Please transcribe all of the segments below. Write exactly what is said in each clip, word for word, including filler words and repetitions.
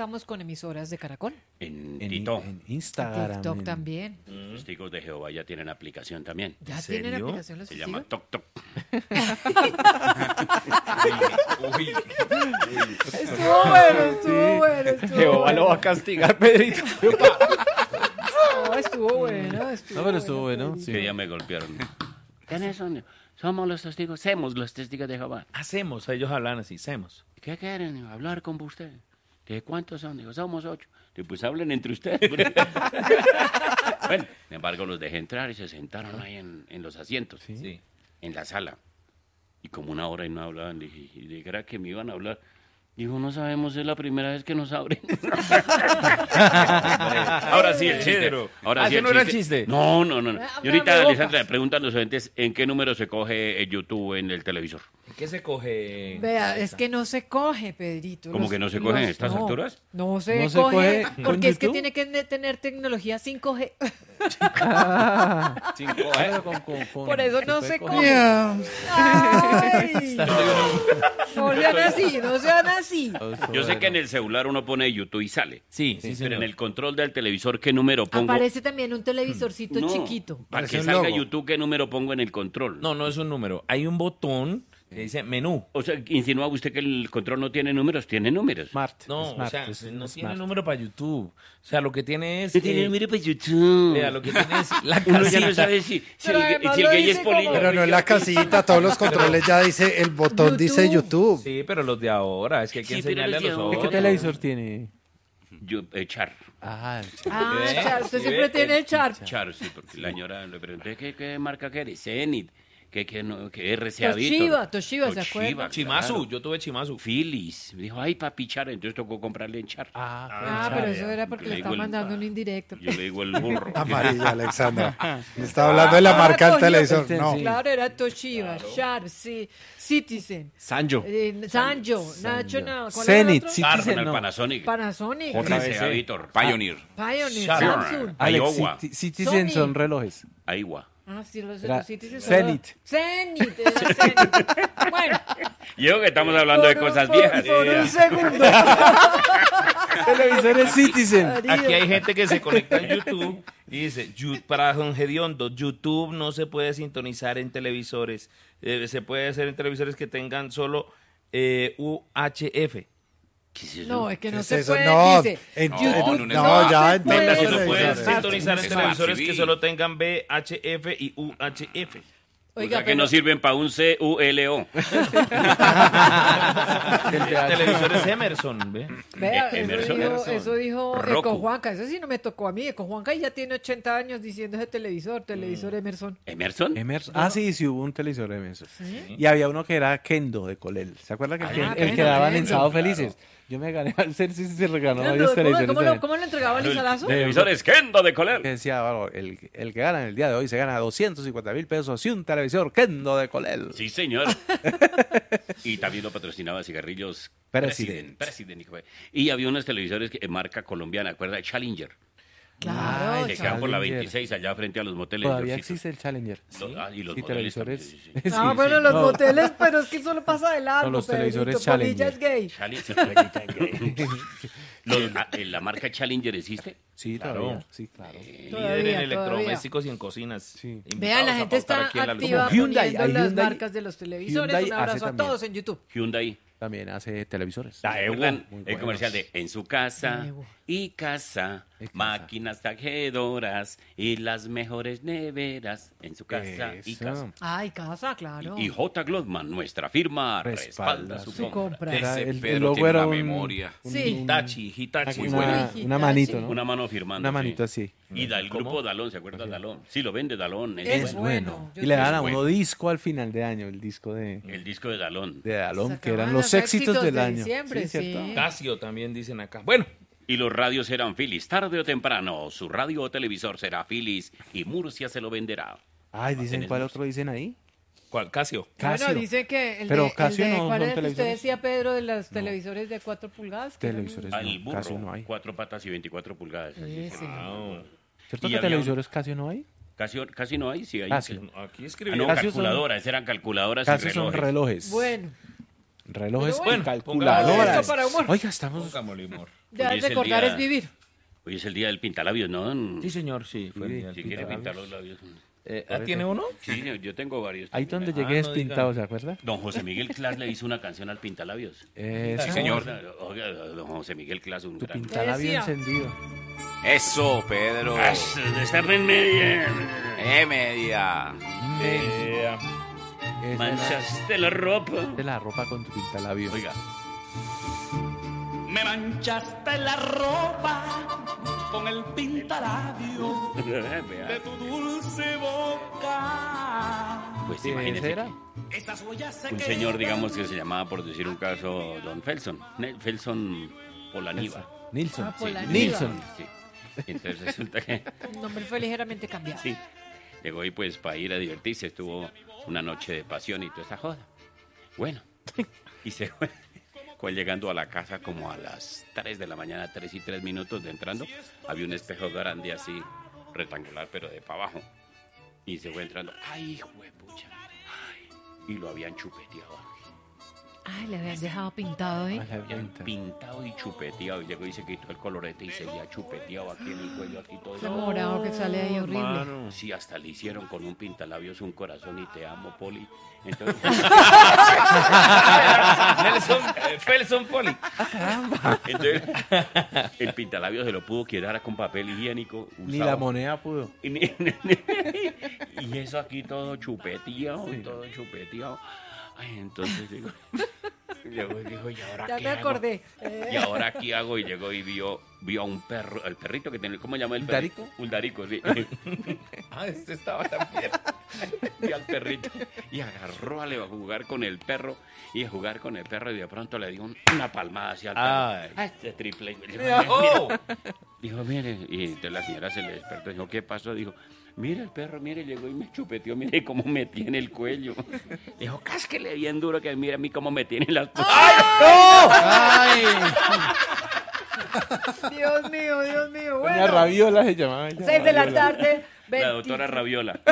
estamos con emisoras de Caracol. En, En, Tito. en Instagram. TikTok en- también. Los testigos de Jehová ya tienen aplicación también. ¿Ya ¿En tienen serio? aplicación los Se testigos? llama Toc Toc. Uy, Estuvo bueno, estuvo bueno, estuvo Jehová bueno. lo va a castigar, Pedrito. No, estuvo bueno, estuvo No, pero estuvo bueno. Pedrito. Sí. Que ya me golpearon. ¿Quiénes son? Somos los testigos, somos los testigos de Jehová. Hacemos, ellos hablan así, hacemos. ¿Qué quieren? Hablar con usted. ¿De cuántos son? Digo, somos ocho. Digo, pues hablen entre ustedes. Bueno, sin embargo, los dejé entrar y se sentaron ahí en, en los asientos, Sí. en la sala. Y como una hora y no hablaban, le dije, y de que era que me iban a hablar. Dijo, no sabemos, es la primera vez que nos abren. Ahora sí, el chiste. Pedro. Ahora Ah, sí, ¿ese el no era el chiste. chiste? No, no, no. no. Ah, Y ahorita, abre Alessandra, bocas. le preguntan los oyentes en qué número se coge el YouTube en el televisor. ¿Qué se coge? Vea, es que no se coge, Pedrito. ¿Cómo Los- que no se coge en los- estas no, alturas? No se ¿No se coge, coge con porque es que YouTube? tiene que ne- tener tecnología cinco G. Cinco, ¿eh? Con- con- con- Por eso no puede se coger. coge. Ay, no sean así, no sean así. Yo sé que en el celular uno pone YouTube y sale. Sí, sí, Pero señor. en el control del televisor, ¿qué número pongo? Aparece también un televisorcito No, chiquito. Para Parece que un salga logo. YouTube, ¿qué número pongo en el control? No, no es un número. Hay un botón que dice menú. O sea, insinúa usted que el control no tiene números, tiene números. Smart. No, Smart, o sea, es no smart. tiene número para YouTube. O sea, lo que tiene es... No tiene eh, número para YouTube. vea, lo que tiene es la Uno ya no casita. sabe si, si Pero el, además si el lo gay dice es polilla. como- Pero no en la casita, todos los controles ya dice, el botón dice YouTube. Sí, pero los de ahora, es que hay que Sí, pero enseñarle a los de los ahora. ¿Qué otros. televisor tiene? Yo, eh, Char. Ah, el ch- Ah, ¿Ve? Char, usted ¿Sí siempre ve? tiene el Char. Char, sí, porque la señora le pregunté, ¿qué, qué marca que eres? Zenit. ¿Qué, qué, no, qué R C A Toshiba, Toshiba, ¿se acuerda? Chimazu, yo tuve Chimazu. Philips. Me dijo, ay, papi, Char. Entonces tocó comprarle en Char. Ah, Ah, pero eso era porque Le le digo está el- mandando un indirecto. Yo le digo el burro. Amarilla, Alexandra. Me está hablando de la marca del cogió. televisor. Este, No. sí. Claro, era Toshiba, Sharp, sí, Citizen, Sanjo. eh, Sanjo, National, ¿cuál era el Zenith, otro? sí. Arnold, Citizen, no. Panasonic. Panasonic, J C A Víctor. Pioneer. Pioneer, Sharp. Samsung. Alex, Iowa. Citi- Citizen Sony. son relojes. Iowa. Ah, sí, los, Era los Citizen. Zenith. Zenith, era Zenith. Bueno, Y yo que estamos hablando de por- cosas por- viejas. Por un segundo. Televisores Citizen. Aquí hay gente que se conecta a YouTube y dice, "Yu- para Don Gediondo, YouTube no se puede sintonizar en televisores. Eh, se puede hacer en televisores que tengan solo eh, U H F. ¿Qué es eso? No, es que ¿Qué no es se eso? puede, No, dice. en- YouTube no, no, ya se en puede Venga, si Eso no es puedes televisores. sintonizar en Eso televisores es que T V. solo tengan V H F y U H F. O Oiga, sea, que pero- no sirven para un C U L O. Televisores Emerson, ¿ve? Vea, Eh, eso Emerson, dijo, Emerson. eso dijo Roku. Eco Juanca, eso sí no me tocó a mí. Eco Juanca ya tiene ochenta años diciendo ese televisor, televisor Emerson. ¿Emerson? Emerson. Ah, sí, sí, hubo un televisor Emerson. Y había uno que era Kendo de Colel. ¿Se acuerda que el, Ah, que- el Kendo, que daban en Kendo, Sábado claro. Felices? Yo me gané al ser si se regaló ¿Cómo, varios televisores. cómo también. lo, ¿Cómo lo entregaba Lizarazo? Televisores Kendo de Que Coler. decía, bueno, el, el que gana en el día de hoy se gana doscientos cincuenta mil pesos y un televisor Kendo de Colel. Sí, señor. Y también lo patrocinaba cigarrillos President. President. President, hijo de- Y había unos televisores que, marca colombiana, ¿acuerda? Challenger. Claro, Que chaval. quedan por la Challenger. veintiséis, allá frente a los moteles. Todavía Yorcitos. existe el Challenger. Los- ah, y los Y moteles televisores. también, sí, sí, sí. Ah, Sí, bueno, sí. los No, moteles, pero es que eso lo pasa de largo. No, los televisores Pedrito, Polilla es gay. Challenger. Los- ah, ¿La marca Challenger existe? Sí, Claro. todavía. Sí, claro. Líder Todavía, en electrodomésticos y en cocinas. Sí. Invitados Vean, la a gente pautar está aquí en la activa luz. Hyundai, poniendo hay las Hyundai- marcas de los televisores. Hyundai Un abrazo hace a también. todos en YouTube. Hyundai. También hace televisores. ¿Recuerdan Muy el buenos. comercial de En su casa Evo. y casa, En casa. máquinas tajedoras y las mejores neveras en su casa y Eso. casa? Ay, casa, claro. Y J. Glotman, nuestra firma, respalda, Respalda su, su compra. compra. Era Ese el- el Pedro logo tiene era una un- memoria. un- Sí. un- Hitachi, Hitachi. una, Muy una, bueno. una manito, ¿no? Una mano firmando. Una manito sí. así. Y da el ¿Cómo? grupo Dalón, ¿se acuerda de Dalón? Sí, lo vende Dalón. Es, Es bueno. bueno. Yo Y le sí- dan a bueno. uno disco al final de año, el disco de, El disco de Dalón. de Dalón, que Sacaban eran los los éxitos éxitos del de año. diciembre, ¿cierto? sí. Casio también dicen acá. Bueno, Y los radios serán Philips. Tarde o temprano, su radio o televisor será Philips y Murcia se lo venderá. Ay, dicen, Almacenes ¿cuál Murcia. otro dicen ahí? ¿cuál? Casio. Casio. Bueno, dice que el Pero de, el Casio de- no ¿cuál son era el que usted televisores. decía, Pedro, de los televisores de cuatro pulgadas? que eran- Televisores Al no, burro, Casio no hay. cuatro patas y veinticuatro pulgadas. así Sí, se sí. llama. ¿Cierto Y que había un- televisores Casio no hay? Casi, casi no hay, sí hay. Casio. Aquí Ah, escribió. no, Casio son- calculadoras, eran calculadoras Casio y son relojes. relojes. Bueno, Relojes Pero bueno, y pongamos calculadoras. esto para humor. Oiga, estamos... Pongámosle humor. Ya Hoy es el recordar día- es vivir. Hoy es el día del pintalabios, ¿no? don- Sí, señor, sí. Fue el día del Si quiere pintar los pintalabios. labios. Eh, ¿ah, ¿Tiene uno? Sí, yo tengo varios. Ahí también. donde Ah, llegué no es pintado, digan. ¿se acuerda? Don José Miguel Clas le hizo una canción al pintalabios. Eso. Sí, señor. Oiga, don José Miguel Clas, un Tu gran... pintalabio Decía. encendido. Eso, Pedro. Ah, está en media. Eh, media. Eh, Esa era Manchaste la ropa. de la ropa con tu pintalabio. Oiga. Me manchaste la ropa con el pintalabio de Vea, tu dulce boca. pues ¿Quién imagínese era? que Esas huellas se un quedan. señor, digamos, que se llamaba, por decir un caso, Don Felson. Ne- Felson Polaniva. Nilsson. Ah, Polaniva. Nilsson. Sí. Y entonces resulta que El nombre fue ligeramente cambiado. sí, llegó ahí pues para ir a divertirse, estuvo una noche de pasión y toda esa joda. Bueno, y se fue, fue llegando a la casa como a las tres de la mañana, tres y tres minutos de entrando, había un espejo grande así, rectangular, pero de para abajo. Y se fue entrando, ay, hijo de pucha, ay, y lo habían chupeteado. Ay, le habían dejado pintado, ¿eh? A la Habían venta. pintado y chupeteado. Y llegó y se quitó el colorete y se había chupeteado aquí en el cuello, aquí todo. Ese morado que sale ahí horrible. Mano. Sí, hasta le hicieron con un pintalabios un corazón y te amo, Poli. Entonces, Nelson, eh, Felson Poli. entonces, el pintalabios se lo pudo quedar con papel higiénico. Ni usado. la moneda pudo. Y, ni- y eso aquí todo chupeteado, todo chupeteado. Ay, entonces digo, llegó y dijo, ¿y ahora Ya qué me hago? acordé. Eh, ¿Y ahora qué hago? Y llegó y vio, vio a un perro, el perrito que tenía, ¿cómo se llama el perrito? ¿Uldarico? Uldarico, sí. Ah, este estaba también. Y al perrito y agarró a le- a jugar con el perro y a jugar con el perro y de pronto le dio un- una palmada hacia el perro. Ay. Ah, este triple. Oh. Dijo, mire, y entonces la señora se le despertó y dijo, ¿qué pasó? Dijo, mire el perro, mire, llegó y me chupeteó, mire cómo me tiene el cuello. Dijo, cásquele bien duro que mira a mí cómo me tiene las... ¡Ay! Dios mío, Dios mío. Una Bueno, rabiola se llamaba ella. seis de la Rabiola. tarde. La doctora Raviola.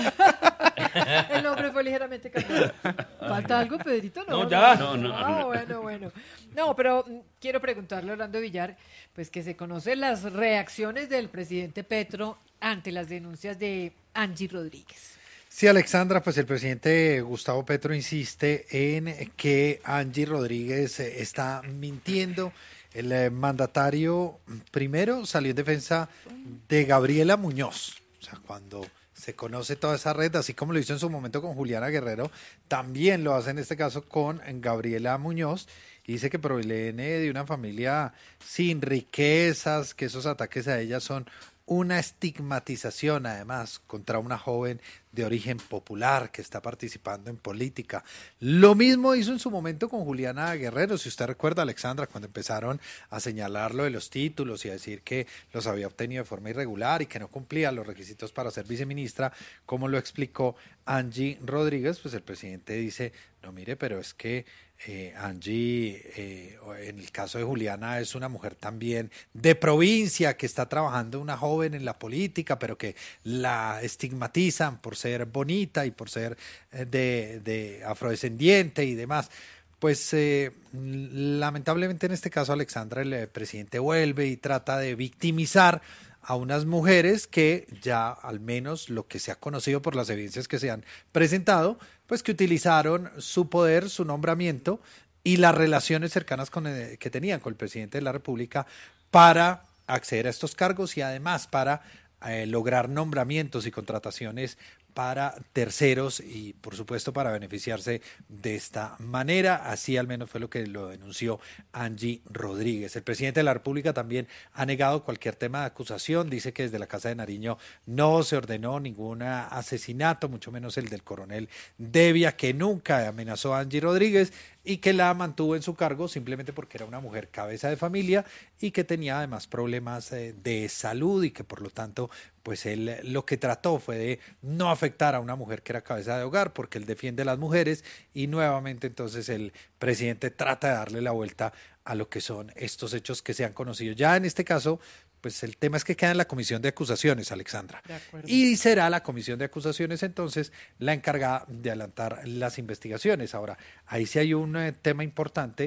El nombre fue ligeramente cambiado. ¿Falta algo, Pedrito? No, No, ya. No, no, Ah, no. bueno, bueno. No, pero mm, quiero preguntarle a Orlando Villar, pues que se conocen las reacciones del presidente Petro ante las denuncias de Angie Rodríguez. Sí, Alexandra, pues el presidente Gustavo Petro insiste en que Angie Rodríguez eh, está mintiendo. El eh, mandatario primero salió en defensa de Gabriela Muñoz. O sea, cuando se conoce toda esa red, así como lo hizo en su momento con Juliana Guerrero, también lo hace en este caso con Gabriela Muñoz. Y dice que proviene de una familia sin riquezas, que esos ataques a ella son una estigmatización, además, contra una joven de origen popular que está participando en política. Lo mismo hizo en su momento con Juliana Guerrero, si usted recuerda, Alexandra, cuando empezaron a señalarlo de los títulos y a decir que los había obtenido de forma irregular y que no cumplía los requisitos para ser viceministra, como lo explicó Angie Rodríguez, pues el presidente dice, no mire, pero es que eh, Angie, eh, en el caso de Juliana, es una mujer también de provincia que está trabajando, una joven en la política, pero que la estigmatizan por ser bonita y por ser eh, de, de afrodescendiente y demás. Pues eh, lamentablemente en este caso, Alexandra, el eh, presidente vuelve y trata de victimizar a unas mujeres que ya al menos lo que se ha conocido por las evidencias que se han presentado, pues que utilizaron su poder, su nombramiento y las relaciones cercanas con el, que tenían con el presidente de la República para acceder a estos cargos y además para eh, lograr nombramientos y contrataciones para terceros y por supuesto para beneficiarse de esta manera. Así al menos fue lo que lo denunció Angie Rodríguez. El presidente de la República también ha negado cualquier tema de acusación, dice que desde la Casa de Nariño no se ordenó ningún asesinato, mucho menos el del coronel Devia, que nunca amenazó a Angie Rodríguez y que la mantuvo en su cargo simplemente porque era una mujer cabeza de familia y que tenía además problemas eh, de salud y que por lo tanto pues él lo que trató fue de no afectar a una mujer que era cabeza de hogar porque él defiende a las mujeres y nuevamente entonces el presidente trata de darle la vuelta a lo que son estos hechos que se han conocido. Ya en este caso, pues el tema es que queda en la comisión de acusaciones, Alexandra. De acuerdo. Y será la comisión de acusaciones entonces la encargada de adelantar las investigaciones. Ahora, ahí sí hay un eh, tema importante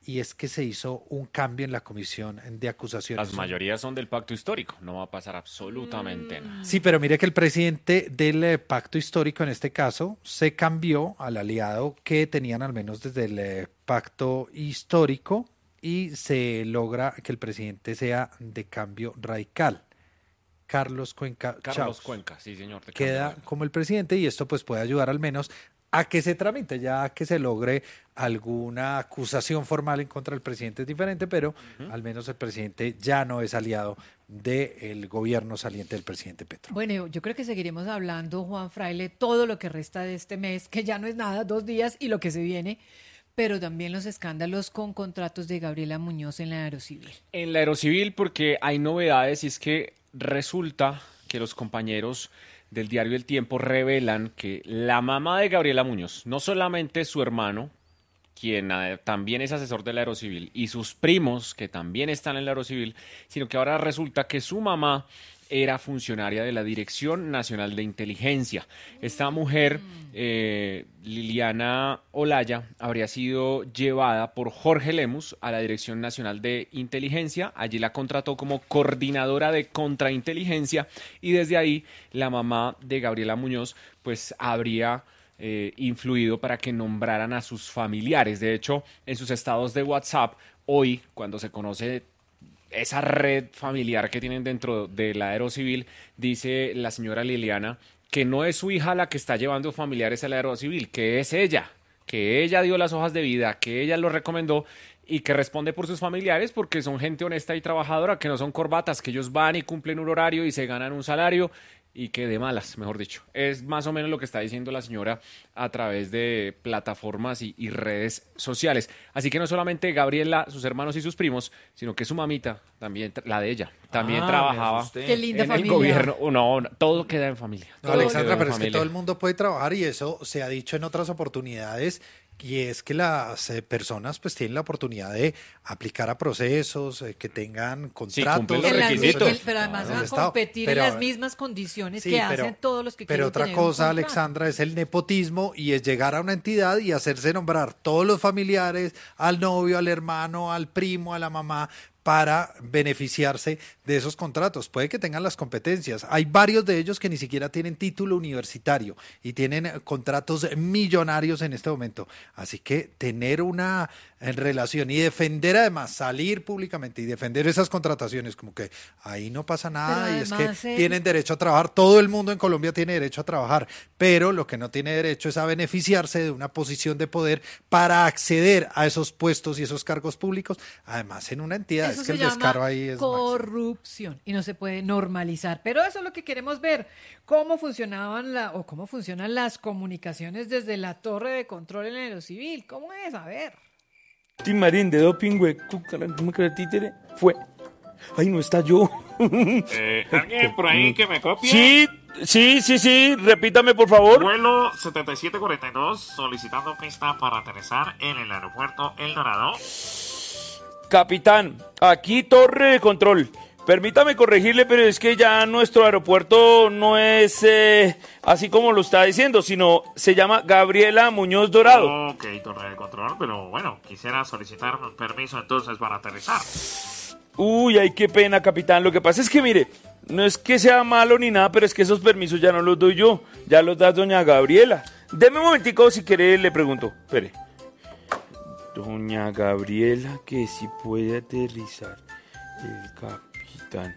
y es que se hizo un cambio en la comisión de acusaciones. Las mayorías son del pacto histórico, no va a pasar absolutamente nada. Sí, pero mire que el presidente del eh, pacto histórico en este caso se cambió al aliado que tenían al menos desde el eh, pacto histórico y se logra que el presidente sea de cambio radical. Carlos Cuenca Carlos Chaus Cuenca, sí señor. de queda cambio. como el presidente y esto pues puede ayudar al menos a que se tramite, ya que se logre alguna acusación formal en contra del presidente es diferente, pero uh-huh. al menos el presidente ya no es aliado del gobierno saliente del presidente Petro. Bueno, yo creo que seguiremos hablando, Juan Fraile, todo lo que resta de este mes, que ya no es nada, dos días y lo que se viene, pero también los escándalos con contratos de Gabriela Muñoz en la Aerocivil. En la Aerocivil, porque hay novedades y es que resulta que los compañeros del diario El Tiempo revelan que la mamá de Gabriela Muñoz, no solamente su hermano, quien eh, también es asesor de la Aerocivil, y sus primos, que también están en la Aerocivil, sino que ahora resulta que su mamá era funcionaria de la Dirección Nacional de Inteligencia. Esta mujer, eh, Liliana Olaya, habría sido llevada por Jorge Lemus a la Dirección Nacional de Inteligencia. Allí la contrató como coordinadora de contrainteligencia y desde ahí la mamá de Gabriela Muñoz pues habría eh, influido para que nombraran a sus familiares. De hecho, en sus estados de WhatsApp, hoy, cuando se conoce esa red familiar que tienen dentro de la Aerocivil, dice la señora Liliana que no es su hija la que está llevando familiares a la Aerocivil, que es ella, que ella dio las hojas de vida, que ella lo recomendó y que responde por sus familiares porque son gente honesta y trabajadora, que no son corbatas, que ellos van y cumplen un horario y se ganan un salario y que de malas, mejor dicho. Es más o menos lo que está diciendo la señora a través de plataformas y, y redes sociales. Así que no solamente Gabriela, sus hermanos y sus primos, sino que su mamita, también la de ella, también Ah, trabajaba Qué linda en familia. el gobierno. No, no, todo queda en familia. No, Todo Alexandra, queda en pero es que familia. todo el mundo puede trabajar y eso se ha dicho en otras oportunidades y es que las eh, personas pues tienen la oportunidad de aplicar a procesos, eh, que tengan contratos. cumplen los En las- requisitos. en- pero además del van a Estado. competir Pero, en las mismas condiciones sí, que pero- hacen todos los que Pero quieren otra tener un cosa, contrato. Alexandra, es el nepotismo y es llegar a una entidad y hacerse nombrar todos los familiares, al novio, al hermano, al primo, a la mamá, para beneficiarse de esos contratos. Puede que tengan las competencias. Hay varios de ellos que ni siquiera tienen título universitario y tienen eh, contratos millonarios en este momento. Así que tener una eh, relación y defender además, salir públicamente y defender esas contrataciones, como que ahí no pasa nada Pero y es además, que eh, tienen derecho a trabajar. Todo el mundo en Colombia tiene derecho a trabajar, pero lo que no tiene derecho es a beneficiarse de una posición de poder para acceder a esos puestos y esos cargos públicos, además en una entidad. Eso Es que se el descaro llama ahí es máximo. corrupción y no se puede normalizar. Pero eso es lo que queremos ver, cómo funcionaban la, o cómo funcionan las comunicaciones desde la torre de control en el Aerocivil. ¿Cómo es? A ver. Tim Marín de doping, güey, cúcara, ¿cómo que el títere? Fue. Ay, no está yo. Eh, ¿Alguien por ahí que me copie? Sí, sí, sí, sí, repítame por favor. Vuelo setenta y siete cuarenta y dos solicitando pista para aterrizar en el aeropuerto El Dorado. Capitán, aquí torre de control. Permítame corregirle, pero es que ya nuestro aeropuerto no es eh, así como lo está diciendo, sino se llama Gabriela Muñoz Dorado. Ok, torre de control, pero bueno, quisiera solicitar un permiso entonces para aterrizar. Uy, ay, qué pena, capitán. Lo que pasa es que, mire, no es que sea malo ni nada, pero es que esos permisos ya no los doy yo, ya los da doña Gabriela. Deme un momentico, si quiere, le pregunto. Espere. Doña Gabriela, que si puede aterrizar el capitán.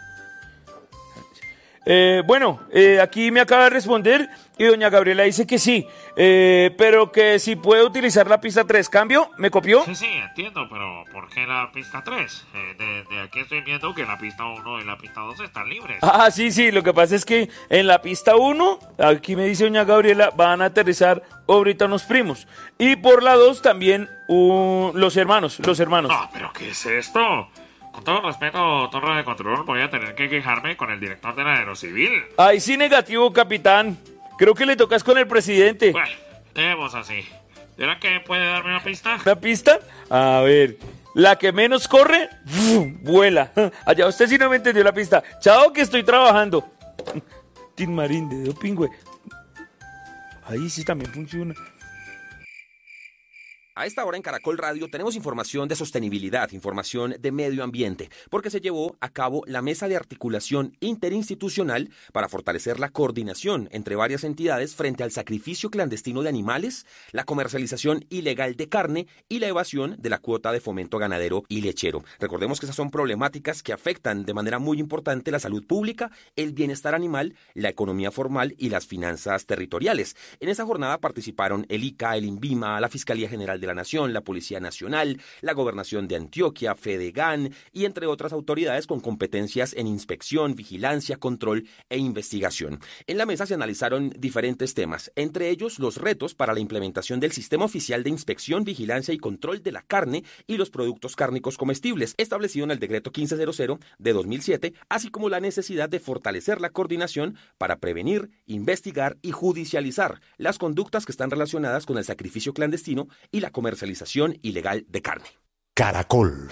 Eh, bueno, eh, aquí me acaba de responder y doña Gabriela dice que sí, eh, pero que si puede utilizar la pista tres. ¿Cambio? ¿Me copió? Sí, sí, entiendo, pero ¿por qué la pista tres? Eh, de, de aquí estoy viendo que la pista uno y la pista dos están libres. Ah, sí, sí, lo que pasa es que en la pista uno, aquí me dice doña Gabriela, van a aterrizar ahorita unos primos. Y por la dos también uh, los hermanos, los hermanos. Ah, ¿pero qué es esto? Con todo respeto, torre de control, voy a tener que quejarme con el director de la Aerocivil. Ay, sí, negativo, capitán. Creo que le tocas con el presidente. Bueno, dejemos así. ¿Será que puede darme una pista? ¿Una pista? A ver, la que menos corre, ¡fum!, vuela. Allá usted sí no me entendió la pista. Chao, que estoy trabajando. Tim Marín de doping, güey. Ahí sí también funciona. A esta hora en Caracol Radio tenemos información de sostenibilidad, información de medio ambiente, porque se llevó a cabo la mesa de articulación interinstitucional para fortalecer la coordinación entre varias entidades frente al sacrificio clandestino de animales, la comercialización ilegal de carne y la evasión de la cuota de fomento ganadero y lechero. Recordemos que esas son problemáticas que afectan de manera muy importante la salud pública, el bienestar animal, la economía formal y las finanzas territoriales. En esa jornada participaron el I C A, el INVIMA, la Fiscalía General de la Nación, la Policía Nacional, la Gobernación de Antioquia, Fedegan y entre otras autoridades con competencias en inspección, vigilancia, control e investigación. En la mesa se analizaron diferentes temas, entre ellos los retos para la implementación del Sistema Oficial de Inspección, Vigilancia y Control de la Carne y los Productos Cárnicos Comestibles, establecido en el Decreto quince cero cero de dos mil siete, así como la necesidad de fortalecer la coordinación para prevenir, investigar y judicializar las conductas que están relacionadas con el sacrificio clandestino y la comercialización ilegal de carne. Caracol.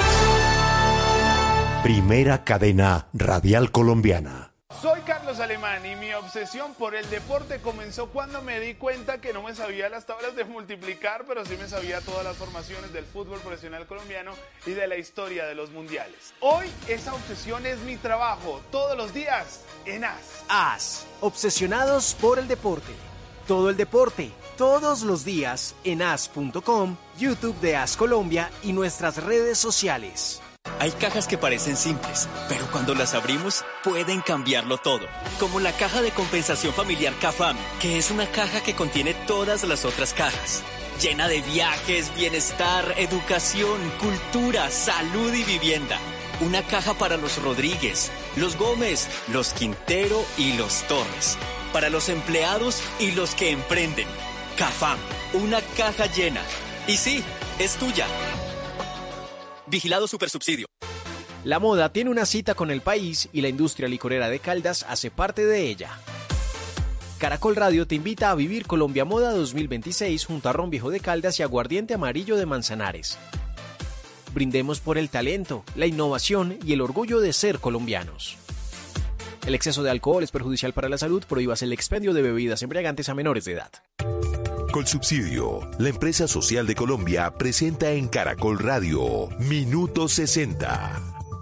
Primera cadena radial colombiana. Soy Carlos Alemán y mi obsesión por el deporte comenzó cuando me di cuenta que no me sabía las tablas de multiplicar, pero sí me sabía todas las formaciones del fútbol profesional colombiano y de la historia de los mundiales. Hoy esa obsesión es mi trabajo, todos los días en A S. A S, obsesionados por el deporte. Todo el deporte, todos los días en A S punto com, YouTube de A S Colombia y nuestras redes sociales. Hay cajas que parecen simples, pero cuando las abrimos pueden cambiarlo todo. Como la caja de compensación familiar CAFAM, que es una caja que contiene todas las otras cajas. Llena de viajes, bienestar, educación, cultura, salud y vivienda. Una caja para los Rodríguez, los Gómez, los Quintero y los Torres. Para los empleados y los que emprenden. CAFAM, una caja llena. Y sí, es tuya. Vigilado Supersubsidio. La moda tiene una cita con el país y la industria licorera de Caldas hace parte de ella. Caracol Radio te invita a vivir Colombia Moda dos mil veintiséis junto a Ron Viejo de Caldas y Aguardiente Amarillo de Manzanares. Brindemos por el talento, la innovación y el orgullo de ser colombianos. El exceso de alcohol es perjudicial para la salud, prohíbas el expendio de bebidas embriagantes a menores de edad. Colsubsidio, la empresa social de Colombia, presenta en Caracol Radio Minuto sesenta.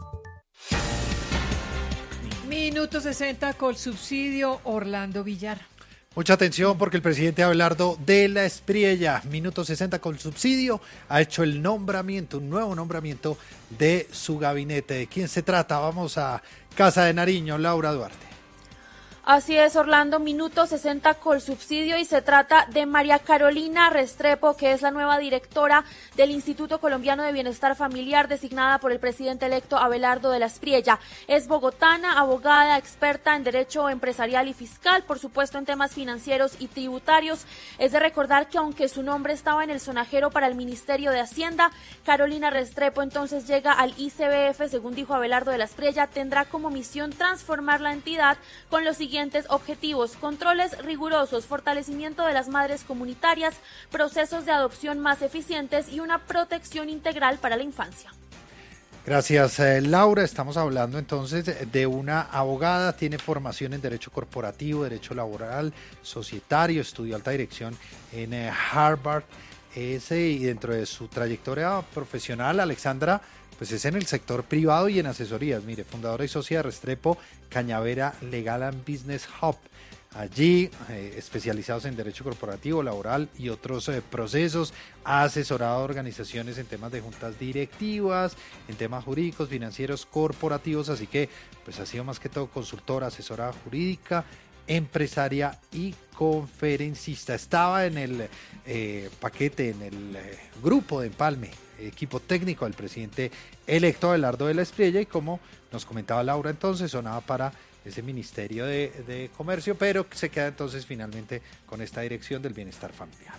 Minuto sesenta, Colsubsidio, Orlando Villar. Mucha atención porque el presidente Abelardo de la Espriella, Minuto sesenta Colsubsidio, ha hecho el nombramiento, un nuevo nombramiento de su gabinete. ¿De quién se trata? Vamos a Casa de Nariño, Laura Duarte. Así es, Orlando, Minuto sesenta Colsubsidio, y se trata de María Carolina Restrepo, que es la nueva directora del Instituto Colombiano de Bienestar Familiar, designada por el presidente electo Abelardo de la Espriella. Es bogotana, abogada, experta en derecho empresarial y fiscal, por supuesto en temas financieros y tributarios. Es de recordar que aunque su nombre estaba en el sonajero para el Ministerio de Hacienda, Carolina Restrepo entonces llega al I C B F, según dijo Abelardo de la Espriella, tendrá como misión transformar la entidad con los siguientes objetivos: controles rigurosos, fortalecimiento de las madres comunitarias, procesos de adopción más eficientes y una protección integral para la infancia. Gracias, eh, Laura. Estamos hablando entonces de una abogada, tiene formación en Derecho Corporativo, Derecho Laboral, Societario, estudió alta dirección en eh, Harvard. Ese, y dentro de su trayectoria profesional, Alexandra, pues es en el sector privado y en asesorías. Mire, fundadora y socia de Restrepo Cañavera Legal and Business Hub. Allí, eh, especializados en derecho corporativo, laboral y otros eh, procesos, ha asesorado a organizaciones en temas de juntas directivas, en temas jurídicos, financieros, corporativos, así que pues ha sido más que todo consultora, asesora jurídica, empresaria y conferencista. Estaba en el eh, paquete, en el eh, grupo de empalme, equipo técnico del presidente electo Abelardo de la Espriella, y como nos comentaba Laura, entonces sonaba para ese Ministerio de, de Comercio, pero se queda entonces finalmente con esta dirección del bienestar familiar.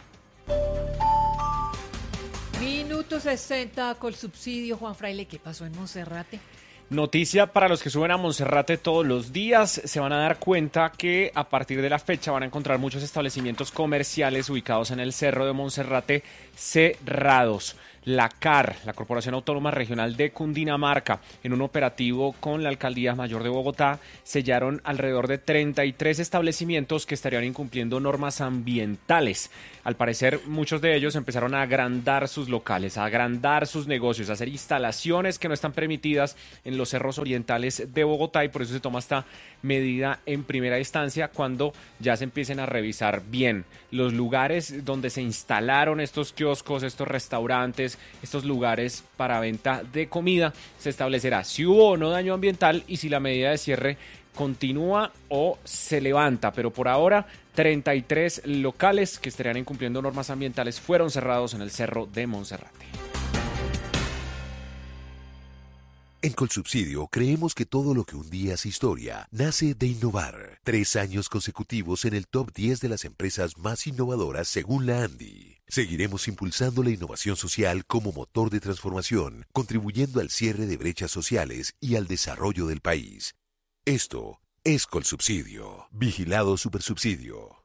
Minuto sesenta, Colsubsidio, Juan Fraile, ¿qué pasó en Monserrate? Noticia para los que suben a Monserrate todos los días, se van a dar cuenta que a partir de la fecha van a encontrar muchos establecimientos comerciales ubicados en el Cerro de Monserrate cerrados. La C A R, la Corporación Autónoma Regional de Cundinamarca, en un operativo con la Alcaldía Mayor de Bogotá, sellaron alrededor de treinta y tres establecimientos que estarían incumpliendo normas ambientales. Al parecer, muchos de ellos empezaron a agrandar sus locales, a agrandar sus negocios, a hacer instalaciones que no están permitidas en los cerros orientales de Bogotá, y por eso se toma esta medida en primera instancia cuando ya se empiecen a revisar bien los lugares donde se instalaron estos kioscos, estos restaurantes, estos lugares para venta de comida. Se establecerá si hubo o no daño ambiental y si la medida de cierre continúa o se levanta, pero por ahora treinta y tres locales que estarían incumpliendo normas ambientales fueron cerrados en el Cerro de Monserrate. En Colsubsidio creemos que todo lo que un día es historia nace de innovar. Tres años consecutivos en el top diez de las empresas más innovadoras según la ANDI. Seguiremos impulsando la innovación social como motor de transformación, contribuyendo al cierre de brechas sociales y al desarrollo del país. Esto es Colsubsidio. Vigilado Supersubsidio.